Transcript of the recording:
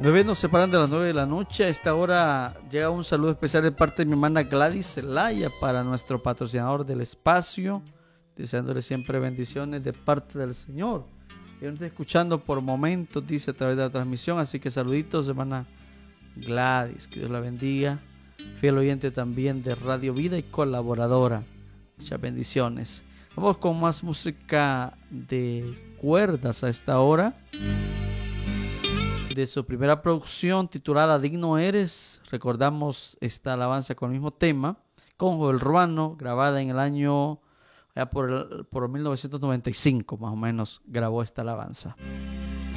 9 nos separan de las 9 de la noche. A esta hora llega un saludo especial de parte de mi hermana Gladys Zelaya para nuestro patrocinador del espacio, deseándole siempre bendiciones de parte del Señor. Y nos está escuchando por momentos, dice, a través de la transmisión. Así que saluditos, hermana Gladys, que Dios la bendiga. Fiel oyente también de Radio Vida y colaboradora. Muchas bendiciones. Vamos con más música de cuerdas a esta hora. De su primera producción titulada Digno Eres, recordamos esta alabanza con el mismo tema, con Joel Ruano, grabada en el año, allá por 1995 más o menos, grabó esta alabanza.